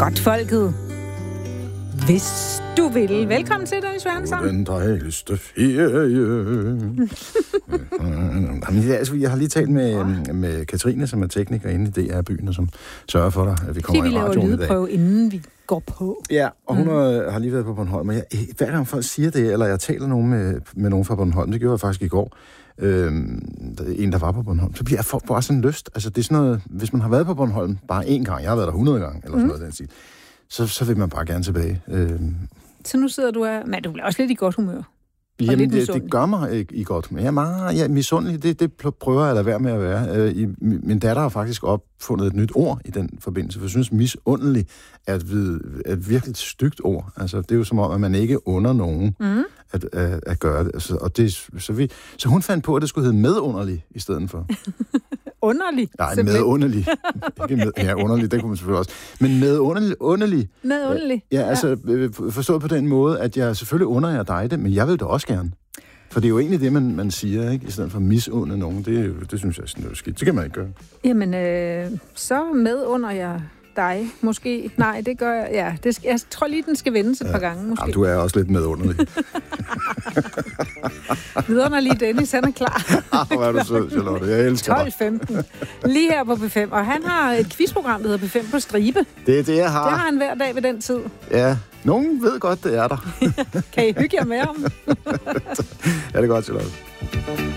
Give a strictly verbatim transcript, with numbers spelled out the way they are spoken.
Godt folket. Hvis du vil. Velkommen til, Dennis Werner. Den dejligste ferie. Jamen, altså, jeg har lige talt med, med Katrine, som er tekniker inde i D R-byen, og som sørger for dig, at vi kommer i radioen i dag. Vi laver lydprøve, inden vi går på. Ja, og hun mm. har lige været på Bornholm. Og jeg, hver gang folk siger det, eller jeg taler nogen med, med nogen fra Bornholm, det gjorde jeg faktisk i går, øhm, en, der var på Bornholm, så bliver jeg for, bare sådan lyst. Altså, det er sådan noget, hvis man har været på Bornholm bare én gang, jeg har været der hundrede gange, eller sådan mm. noget, den stil, så, så vil man bare gerne tilbage. Øhm. Så nu sidder du her, men du bliver også lidt i godt humør. Jamen, det, det gør mig i, i godt humør. Jeg er meget ja, misundelig, det, det prøver jeg at lade være med at være. Øh, i, min datter har faktisk opfundet et nyt ord i den forbindelse, for jeg synes, misundelig er et, er et virkelig stygt ord. Altså, det er jo som om, at man ikke under nogen mm. at, at, at gøre det. Altså, og det så, vi, så hun fandt på, at det skulle hedde medunderlig i stedet for. Underlig? Nej, medunderlig. Ikke med, ja, underlig, det kunne man selvfølgelig også. Men medunderlig. Underlig. Medunderlig. Ja, altså forstået på den måde, at jeg selvfølgelig under jer dig det, men jeg vil det også gerne. For det er jo egentlig det, man, man siger, ikke? I stedet for misunde nogen. Det, det synes jeg er sådan noget skidt. Det kan man ikke gøre. Jamen, øh, så medunder jeg dig, måske. Nej, det gør jeg. Ja, det skal, jeg tror lige, den skal vendes et ja. par gange, måske. Jamen, du er også lidt medunderlig. Vidunderlig Dennis, han er klar. Ah, hvor er du sød, Charlotte. Jeg elsker dig. tolv femten. Lige her på B fem. Og han har et quizprogram, der hedder B fem på stribe. Det er det, jeg har. Det har han hver dag ved den tid. Ja, nogen ved godt, det er der. Kan I hygge jer med ham? Ja, det er godt, Charlotte.